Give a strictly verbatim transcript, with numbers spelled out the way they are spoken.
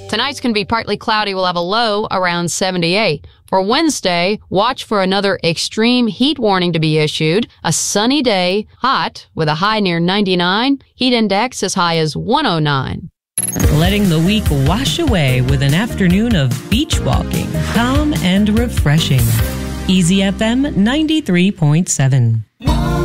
Tonight's going to be partly cloudy. We'll have a low around seventy-eight. For Wednesday, watch for another extreme heat warning to be issued. A sunny day, hot, with a high near ninety-nine. Heat index as high as one oh nine. Letting the week wash away with an afternoon of beach walking. Calm and refreshing. Easy F M ninety-three point seven.